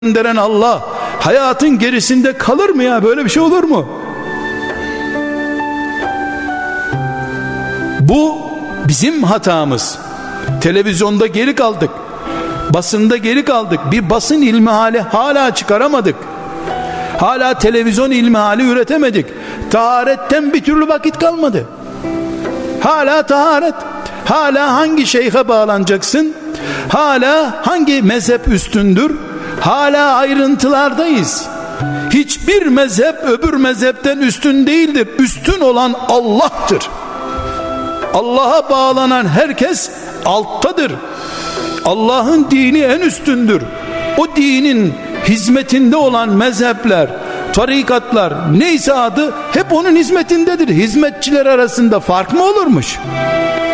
gönderen Allah hayatın gerisinde kalır mı ya? Böyle bir şey olur mu? Bu bizim hatamız. Televizyonda geri kaldık, basında geri kaldık, bir basın ilmihali hala çıkaramadık, hala televizyon ilmihali üretemedik, taharetten bir türlü vakit kalmadı, hala taharet, hala hangi şeyhe bağlanacaksın, hala hangi mezhep üstündür, hala ayrıntılardayız. Hiçbir mezhep öbür mezhepten üstün değildir. Üstün olan Allah'tır. Allah'a bağlanan herkes alttadır. Allah'ın dini en üstündür. O dinin hizmetinde olan mezhepler, tarikatlar neyse adı hep onun hizmetindedir. Hizmetçiler arasında fark mı olurmuş?